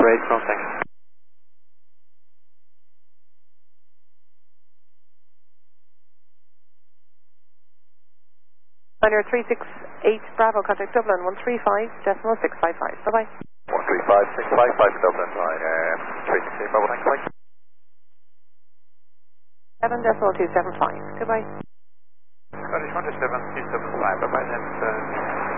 Great, contact. Liner 368 Bravo, contact Dublin 135.655. Bye-bye. 135.655 Dublin, liner 368 Bravo, thanks, bye. 7.275. Goodbye. Scottish 127.275, bye-bye, then.